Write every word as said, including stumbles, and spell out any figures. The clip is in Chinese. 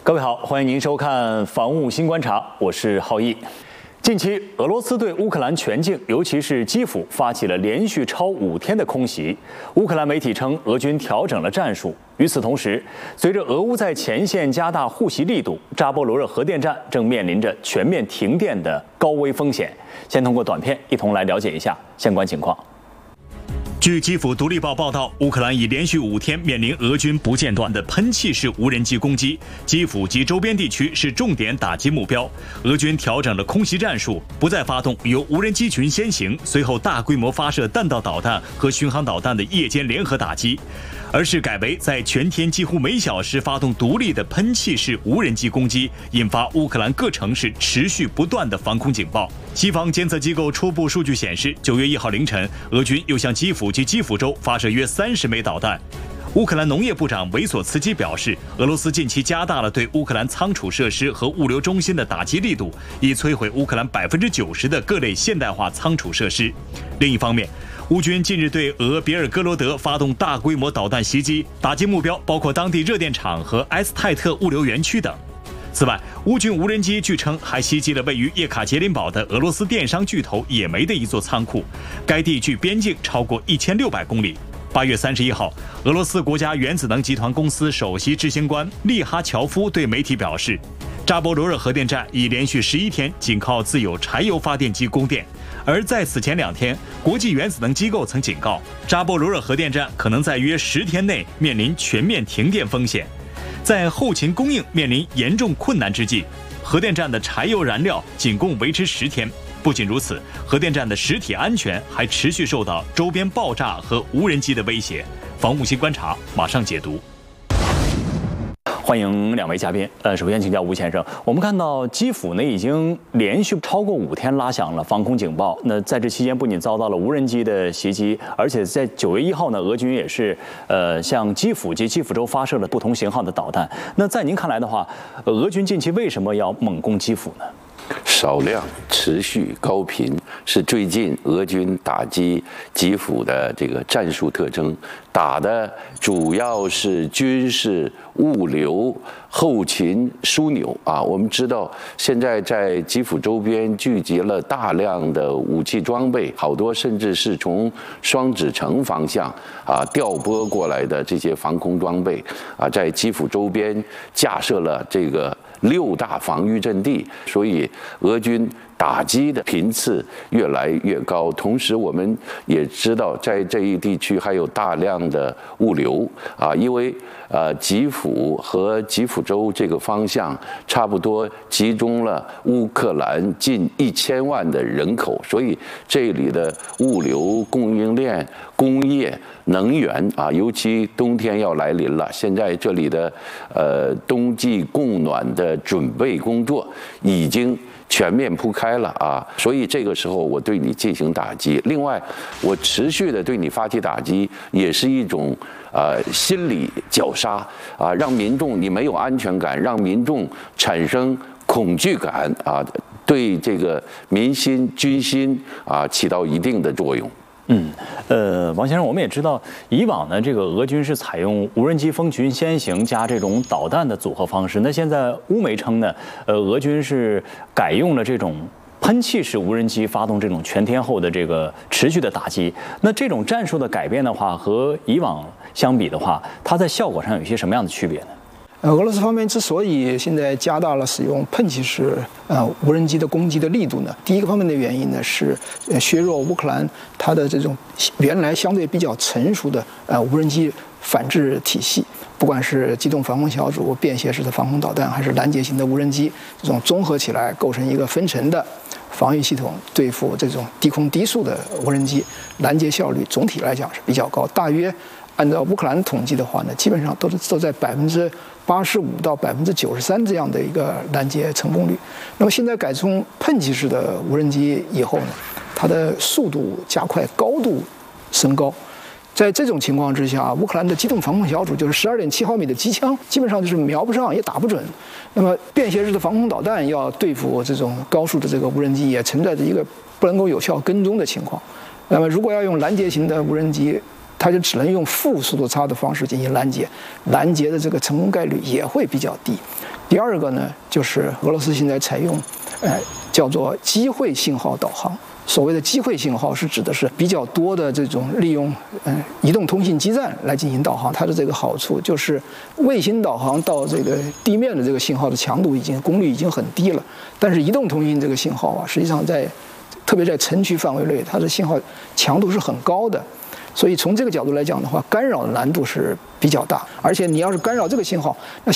各位好，欢迎您收看《防务新观察》，我是浩毅。近期，俄罗斯对乌克兰全境，尤其是基辅，发起了连续超五天的空袭。乌克兰媒体称，俄军调整了战术。与此同时，随着俄乌在前线加大护袭力度，扎波罗热核电站正面临着全面停电的高危风险。先通过短片一同来了解一下相关情况。据基辅独立报报道，乌克兰已连续五天面临俄军不间断的喷气式无人机攻击，基辅及周边地区是重点打击目标。俄军调整了空袭战术，不再发动由无人机群先行，随后大规模发射弹道导弹和巡航导弹的夜间联合打击，而是改为在全天几乎每小时发动独立的喷气式无人机攻击，引发乌克兰各城市持续不断的防空警报。西方监测机构初步数据显示，九月一号凌晨，俄军又向基辅及基辅州发射约三十枚导弹。乌克兰农业部长维索茨基表示，俄罗斯近期加大了对乌克兰仓储设施和物流中心的打击力度，以摧毁乌克兰百分之九十的各类现代化仓储设施。另一方面，乌军近日对俄别尔哥罗德发动大规模导弹袭击，打击目标包括当地热电厂和埃斯泰特物流园区等。此外，乌军无人机据称还袭击了位于叶卡捷琳堡的俄罗斯电商巨头野莓的一座仓库，该地距边境超过一千六百公里。八月三十一号，俄罗斯国家原子能集团公司首席执行官利哈乔夫对媒体表示，扎波罗热核电站已连续十一天仅靠自有柴油发电机供电。而在此前两天，国际原子能机构曾警告，扎波罗热核电站可能在约十天内面临全面停电风险。在后勤供应面临严重困难之际，核电站的柴油燃料仅供维持十天。不仅如此，核电站的实体安全还持续受到周边爆炸和无人机的威胁。防务新观察马上解读。欢迎两位嘉宾。呃，首先请教吴先生，我们看到基辅呢已经连续超过五天拉响了防空警报。那在这期间，不仅遭到了无人机的袭击，而且在九月一号呢，俄军也是呃向基辅及基辅州发射了不同型号的导弹。那在您看来的话，俄军近期为什么要猛攻基辅呢？ 少量、持续、高频是最近俄军打击基辅的这个战术特征，打的主要是军事、物流、后勤枢纽啊。我们知道，现在在基辅周边聚集了大量的武器装备，好多甚至是从双子城方向啊调拨过来的这些防空装备啊，在基辅周边架设了这个六大防御阵地，所以俄军打击的频次越来越高。同时，我们也知道，在这一地区还有大量的物流啊，因为呃基辅和基辅州这个方向差不多集中了乌克兰近一千万的人口，所以这里的物流供应链、工业、能源啊，尤其冬天要来临了，现在这里的呃冬季供暖的准备工作已经全面铺开了啊，所以这个时候我对你进行打击。另外，我持续的对你发起打击，也是一种呃心理绞杀啊，让民众你没有安全感，让民众产生恐惧感啊，对这个民心、军心啊起到一定的作用。 嗯，呃，王先生，我们也知道，以往呢，这个俄军是采用无人机蜂群先行加这种导弹的组合方式。那现在乌媒称呢，呃，俄军是改用了这种喷气式无人机发动这种全天候的这个持续的打击。那这种战术的改变的话，和以往相比的话，它在效果上有一些什么样的区别呢？ 呃，俄罗斯方面之所以现在加大了使用喷气式呃无人机的攻击的力度呢，第一个方面的原因呢是呃削弱乌克兰它的这种原来相对比较成熟的呃无人机反制体系，不管是机动防空小组、便携式的防空导弹，还是拦截型的无人机，这种综合起来构成一个分层的防御系统，对付这种低空低速的无人机，拦截效率总体来讲是比较高，大约按照乌克兰统计的话呢，基本上都是都在百分之八十五到百分之九十三这样的一个拦截成功率。那么现在改从喷气式的无人机以后呢，它的速度加快，高度升高。在这种情况之下，乌克兰的机动防空小组就是十二点七毫米的机枪，基本上就是瞄不上也打不准。那么便携式的防空导弹要对付这种高速的这个无人机，也存在着一个不能够有效跟踪的情况。那么如果要用拦截型的无人机它就只能用负速度差的方式进行拦截，拦截的这个成功概率也会比较低。第二个呢，就是俄罗斯现在采用，呃，叫做机会信号导航。所谓的机会信号是指的是比较多的这种利用嗯、呃、移动通信基站来进行导航，它的这个好处就是卫星导航到这个地面的这个信号的强度已经功率已经很低了，但是移动通信这个信号啊，实际上在特别在城区范围内，它的信号强度是很高的。所以从这个角度来讲的话，干扰的难度是比较大，而且你要是干扰这个信号，那